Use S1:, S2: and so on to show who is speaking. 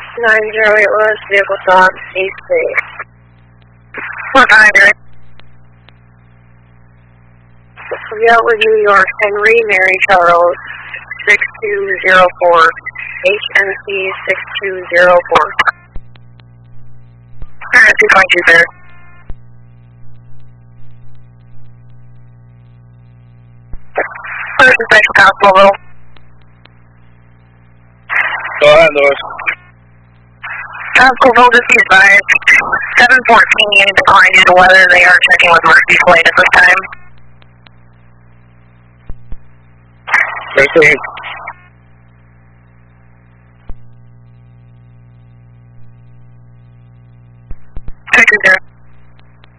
S1: 908 Lewis, vehicle stop, AC. 100. Yeltwood, New York, Henry, Mary Charles, 6204, HNC 6204. Alright, 2.2 there. First and second constable.
S2: Go ahead, Lewis.
S1: Constable, just be advised. 714 unit declined due to weather. They are checking with Mercy Flight at this time.
S2: Mercy.